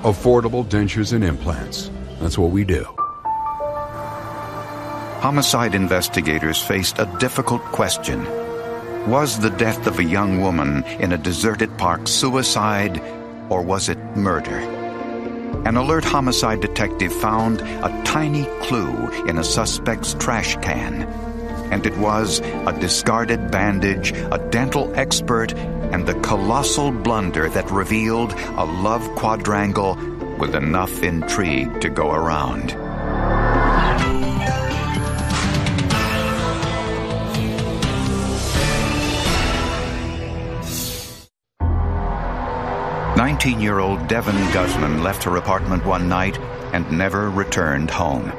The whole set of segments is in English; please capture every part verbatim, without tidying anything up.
Affordable dentures and implants. That's what we do. Homicide investigators faced a difficult question. Was the death of a young woman in a deserted park suicide, or was it murder? An alert homicide detective found a tiny clue in a suspect's trash can. And it was a discarded bandage, a dental expert, and the colossal blunder that revealed a love quadrangle with enough intrigue to go around. nineteen-year-old Devin Guzman left her apartment one night and never returned home.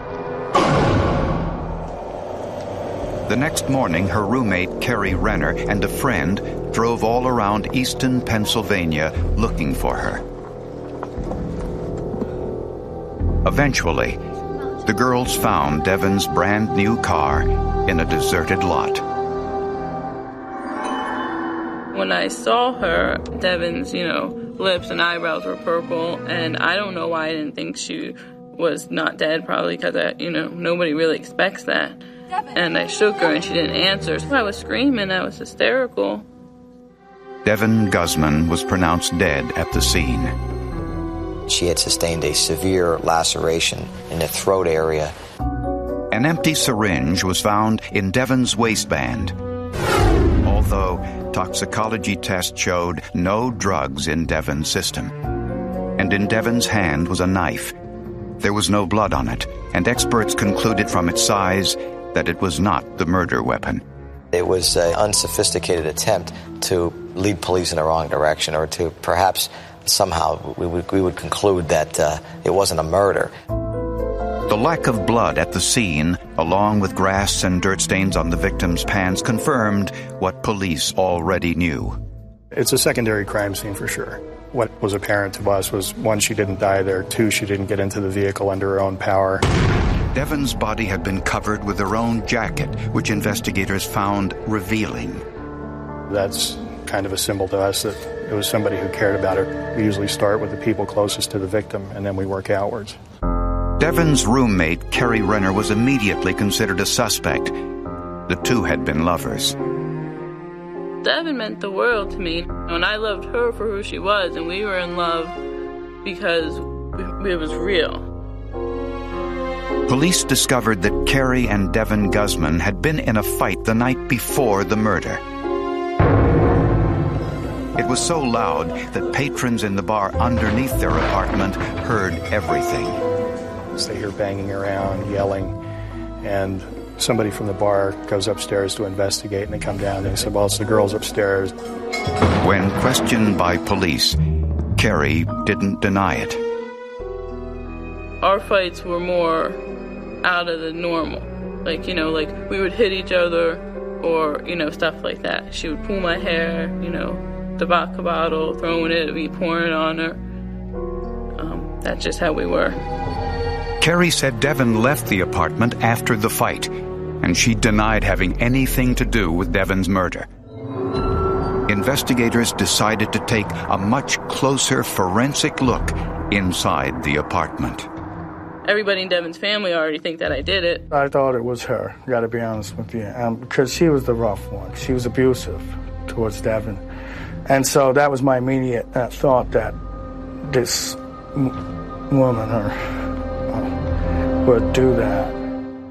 The next morning, her roommate, Carrie Renner, and a friend drove all around Easton, Pennsylvania, looking for her. Eventually, the girls found Devin's brand new car in a deserted lot. When I saw her, Devin's, you know, lips and eyebrows were purple, and I don't know why I didn't think she was not dead, probably because, you know, nobody really expects that. And I shook her and she didn't answer, so I was screaming, I was hysterical. Devin Guzman was pronounced dead at the scene. She had sustained a severe laceration in the throat area. An empty syringe was found in Devin's waistband. Although toxicology tests showed no drugs in Devin's system. And in Devin's hand was a knife. There was no blood on it, and experts concluded from its size that it was not the murder weapon. It was an unsophisticated attempt to lead police in the wrong direction, or to perhaps somehow we would, we would conclude that uh, it wasn't a murder. The lack of blood at the scene, along with grass and dirt stains on the victim's pants, confirmed what police already knew. It's a secondary crime scene for sure. What was apparent to us was, one, she didn't die there, two, she didn't get into the vehicle under her own power. Devin's body had been covered with her own jacket, which investigators found revealing. That's kind of a symbol to us that it was somebody who cared about her. We usually start with the people closest to the victim, and then we work outwards. Devin's roommate, Carrie Renner, was immediately considered a suspect. The two had been lovers. Devin meant the world to me, and I loved her for who she was, and we were in love because it was real. Police discovered that Carrie and Devin Guzman had been in a fight the night before the murder. It was so loud that patrons in the bar underneath their apartment heard everything. They hear banging around, yelling, and somebody from the bar goes upstairs to investigate, and they come down and they said, well, it's the girls upstairs. When questioned by police, Carrie didn't deny it. Our fights were more out of the normal. Like, you know, like we would hit each other or, you know, stuff like that. She would pull my hair, you know, the vodka bottle, throwing it, we pouring it on her. Um, that's just how we were. Carrie said Devin left the apartment after the fight, and she denied having anything to do with Devin's murder. Investigators decided to take a much closer forensic look inside the apartment. Everybody in Devin's family already think that I did it. I thought it was her, gotta be honest with you, um, because she was the rough one. She was abusive towards Devin. And so that was my immediate uh, thought, that this m- woman or, uh, would do that.